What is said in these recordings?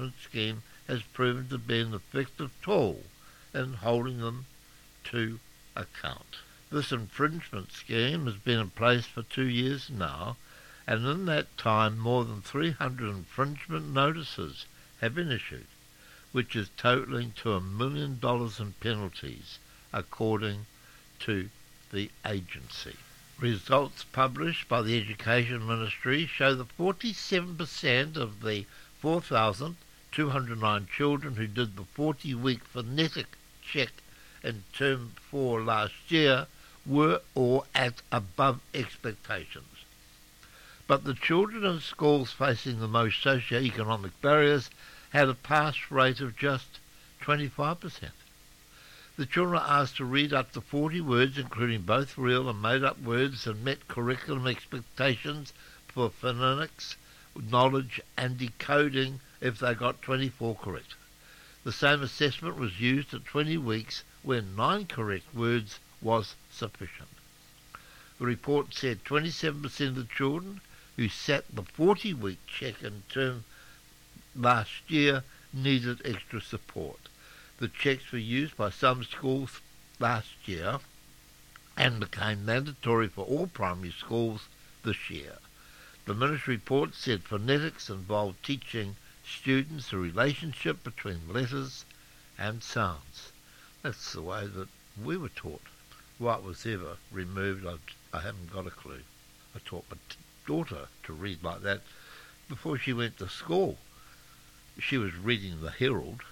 infringement scheme has proven to be an effective tool in holding them to account. This infringement scheme has been in place for 2 years now, and in that time more than 300 infringement notices have been issued, which is totalling to $1 million in penalties, according to the agency. Results published by the Education Ministry show that 47% of the 4,209 children who did the 40-week phonetic check in Term 4 last year were or at above expectations. But the children in schools facing the most socio-economic barriers had a pass rate of just 25%. The children are asked to read up to 40 words, including both real and made-up words, and met curriculum expectations for phonetics, knowledge and decoding if they got 24 correct. The same assessment was used at 20 weeks when 9 correct words was sufficient. The report said 27% of the children who sat the 40-week check in term last year needed extra support. The checks were used by some schools last year and became mandatory for all primary schools this year. The ministry report said phonetics involved teaching students the relationship between letters and sounds. That's the way that we were taught. What was ever removed, I haven't got a clue. I taught my daughter to read like that before she went to school. She was reading the Herald.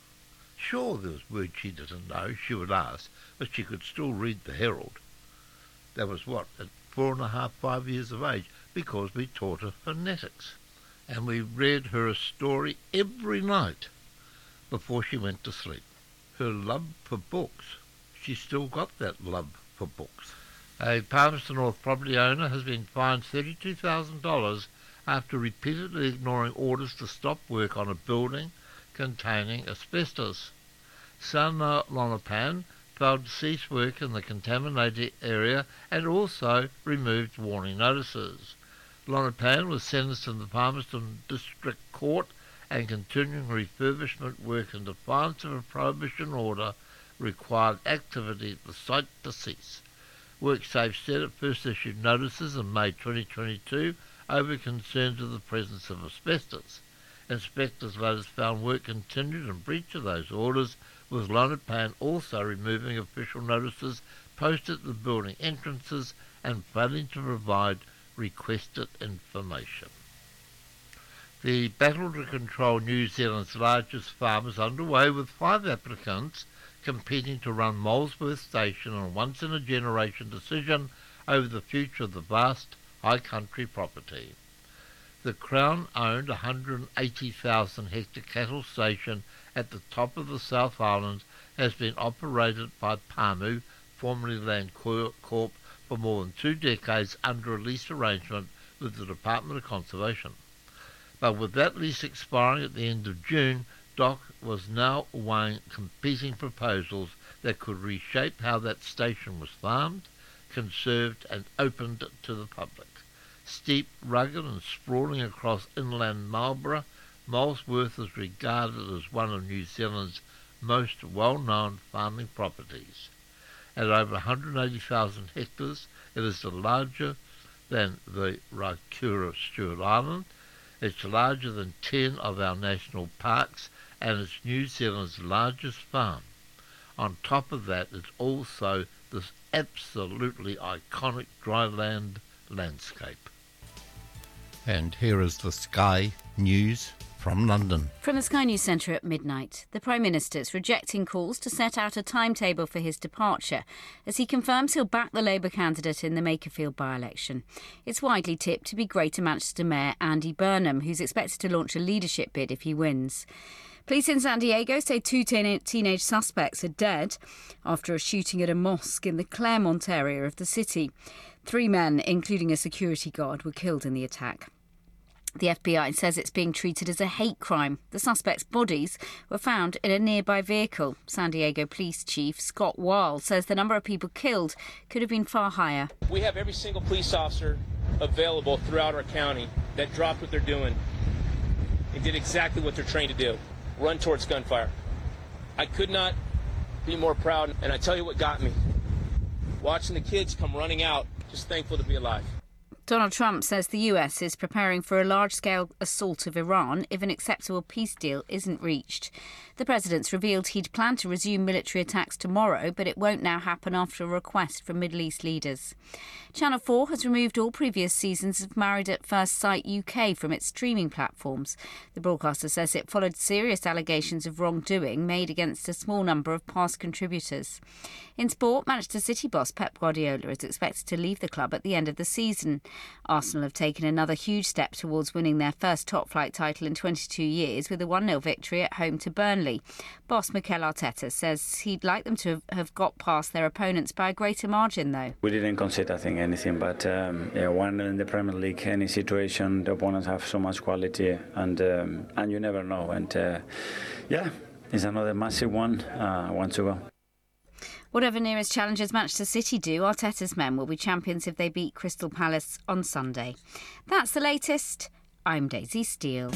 Sure, there was words she didn't know, she would ask, but she could still read the Herald. That was what, at 4.5, 5 years of age, because we taught her phonetics. And we read her a story every night before she went to sleep. Her love for books, she still got that love for books. A Palmerston North property owner has been fined $32,000 after repeatedly ignoring orders to stop work on a building containing asbestos. Sana Lonapan failed to cease work in the contaminated area and also removed warning notices. Lonapan was sentenced in the Palmerston District Court, and continuing refurbishment work in defiance of a prohibition order required activity at the site to cease. WorkSafe said it first issued notices in May 2022 over concerns of the presence of asbestos. Inspectors later found work continued in breach of those orders, with Lonapan also removing official notices posted at the building entrances and failing to provide requested information. The battle to control New Zealand's largest farm is underway, with 5 applicants competing to run Molesworth Station on a once-in-a-generation decision over the future of the vast high country property. The Crown-owned 180,000-hectare cattle station at the top of the South Island has been operated by Pāmu, formerly Land Corp, for more than 2 decades under a lease arrangement with the Department of Conservation. But with that lease expiring at the end of June, DOC was now weighing competing proposals that could reshape how that station was farmed, conserved and opened to the public. Steep, rugged and sprawling across inland Marlborough, Molesworth is regarded as one of New Zealand's most well-known farming properties. At over 180,000 hectares, it is larger than the Raikura Stewart Island. It's larger than 10 of our national parks, and it's New Zealand's largest farm. On top of that, it's also this absolutely iconic dryland landscape. And here is the Sky News from London. From the Sky News Centre at midnight, the Prime Minister's rejecting calls to set out a timetable for his departure, as he confirms he'll back the Labour candidate in the Makerfield by-election. It's widely tipped to be Greater Manchester Mayor Andy Burnham, who's expected to launch a leadership bid if he wins. Police in San Diego say 2 teenage suspects are dead after a shooting at a mosque in the Claremont area of the city. 3 men, including a security guard, were killed in the attack. The FBI says it's being treated as a hate crime. The suspects' bodies were found in a nearby vehicle. San Diego Police Chief Scott Weil says the number of people killed could have been far higher. We have every single police officer available throughout our county that dropped what they're doing and did exactly what they're trained to do, run towards gunfire. I could not be more proud, and I tell you what got me. Watching the kids come running out, just thankful to be alive. Donald Trump says the US is preparing for a large-scale assault of Iran if an acceptable peace deal isn't reached. The president's revealed he'd planned to resume military attacks tomorrow, but it won't now happen after a request from Middle East leaders. Channel 4 has removed all previous seasons of Married at First Sight UK from its streaming platforms. The broadcaster says it followed serious allegations of wrongdoing made against a small number of past contributors. In sport, Manchester City boss Pep Guardiola is expected to leave the club at the end of the season. Arsenal have taken another huge step towards winning their first top-flight title in 22 years with a 1-0 victory at home to Burnley. Boss Mikel Arteta says he'd like them to have got past their opponents by a greater margin, though. We didn't concede, I think, anything, but when in the Premier League, any situation, the opponents have so much quality, and you never know. And it's another massive one. One to go. Whatever nearest challengers Manchester City do, Arteta's men will be champions if they beat Crystal Palace on Sunday. That's the latest. I'm Daisy Steele.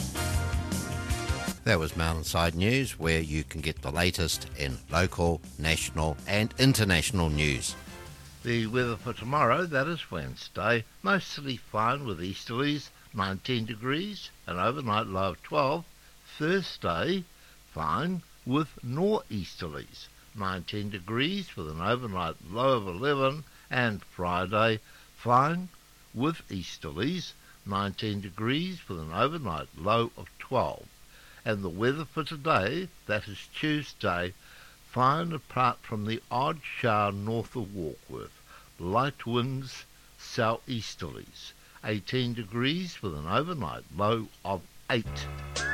That was Mountainside News, where you can get the latest in local, national and international news. The weather for tomorrow, that is Wednesday, mostly fine with easterlies, 19 degrees, an overnight low of 12. Thursday, fine with northeasterlies, 19 degrees with an overnight low of 11, and Friday, fine with easterlies, 19 degrees with an overnight low of 12. And the weather for today, that is Tuesday, fine apart from the odd shower north of Warkworth, light winds southeasterlies, 18 degrees with an overnight low of 8.